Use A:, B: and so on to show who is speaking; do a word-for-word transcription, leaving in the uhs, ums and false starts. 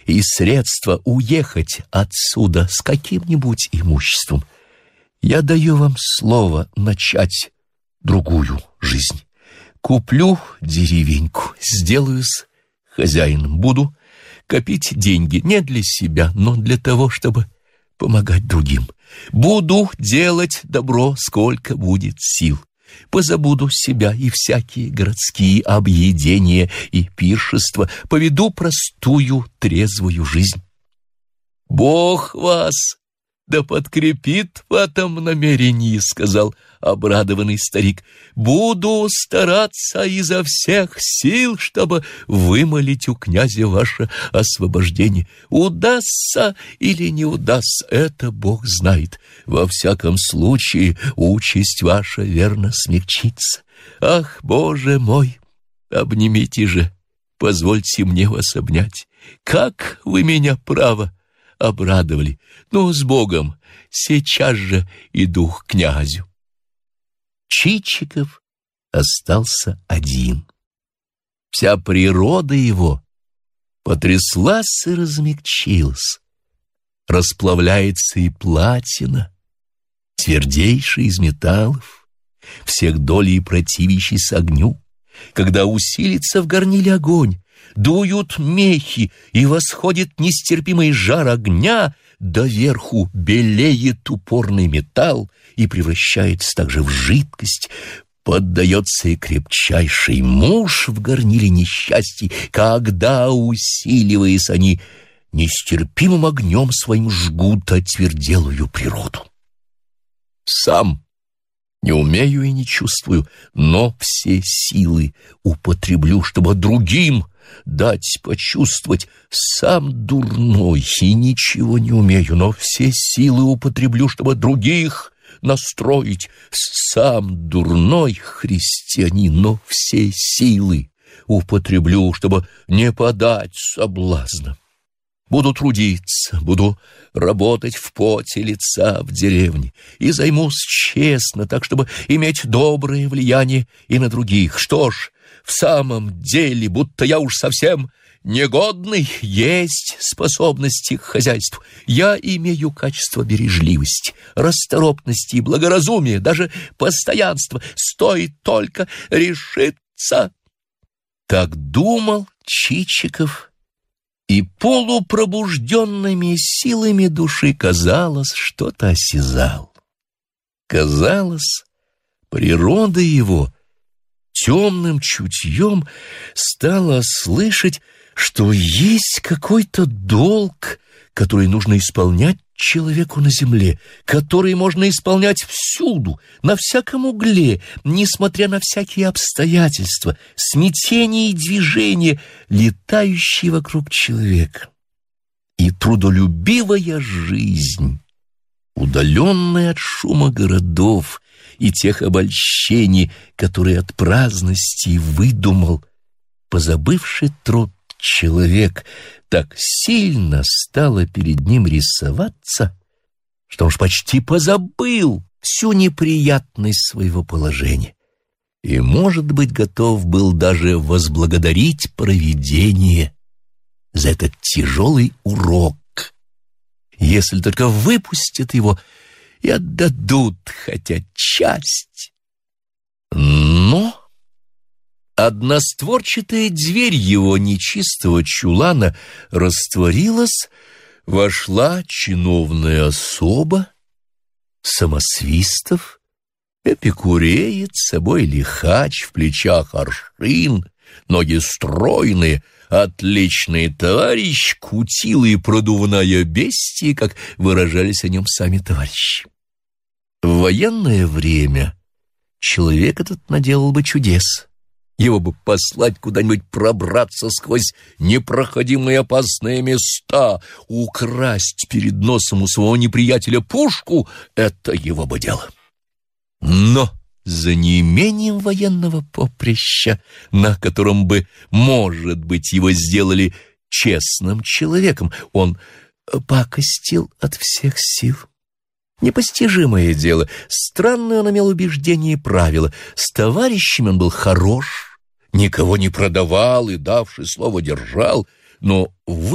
A: и средства уехать отсюда с каким-нибудь имуществом, я даю вам слово начать другую жизнь. Куплю деревеньку, сделаюсь хозяином, буду копить деньги не для себя, но для того, чтобы помогать другим. Буду делать добро, сколько будет сил. Позабуду себя и всякие городские объедения и пиршества, поведу простую, трезвую жизнь. Бог вас да подкрепит в этом намерении, — сказал обрадованный старик. Буду стараться изо всех сил, чтобы вымолить у князя ваше освобождение. Удастся или не удастся, это Бог знает. Во всяком случае, участь ваша верно смягчится. Ах, Боже мой, обнимите же, позвольте мне вас обнять. Как вы меня, право, обрадовали. Ну, с Богом, сейчас же иду к князю. Чичиков остался один. Вся природа его потряслась и размягчилась. Расплавляется и платина, твердейшая из металлов, всех долей противящийся огню. Когда усилится в горниле огонь, дуют мехи, и восходит нестерпимый жар огня, доверху белеет упорный металл и превращается также в жидкость. Поддается и крепчайший муж в горниле несчастий, когда, усиливаясь, они нестерпимым огнем своим жгут отверделую природу. Сам не умею и не чувствую, но все силы употреблю, чтобы другим дать почувствовать. Сам дурной и ничего не умею, но все силы употреблю, чтобы других настроить. Сам дурной христианин, но все силы употреблю, чтобы не подать соблазна. Буду трудиться, буду работать в поте лица в деревне и займусь честно, так, чтобы иметь доброе влияние и на других. Что ж, в самом деле, будто я уж совсем негодный, есть способности к хозяйству. Я имею качество бережливости, расторопности и благоразумия, даже постоянства. Стоит только решиться. Так думал Чичиков, и полупробужденными силами души, казалось, что-то осязал. Казалось, природа его темным чутьем стала слышать, что есть какой-то долг, который нужно исполнять человеку на земле, который можно исполнять всюду, на всяком угле, несмотря на всякие обстоятельства, смятения и движения, летающие вокруг человека. И трудолюбивая жизнь, удаленная от шума городов и тех обольщений, которые от праздности выдумал позабывший труд человек, так сильно стало перед ним рисоваться, что уж почти позабыл всю неприятность своего положения и, может быть, готов был даже возблагодарить провидение за этот тяжелый урок, если только выпустят его и отдадут хотя часть. Но одностворчатая дверь его нечистого чулана растворилась, вошла чиновная особа, Самосвистов, эпикуреец, с собой лихач, в плечах аршин, ноги стройные, отличный товарищ, кутила и продувная бестия, как выражались о нем сами товарищи. В военное время человек этот наделал бы чудес. Его бы послать куда-нибудь пробраться сквозь непроходимые опасные места, украсть перед носом у своего неприятеля пушку — это его бы дело. Но за неимением военного поприща, на котором бы, может быть, его сделали честным человеком, он пакостил от всех сил. Непостижимое дело, странное он имел убеждение и правила. С товарищами он был хорош, никого не продавал и, давши слово, держал, но в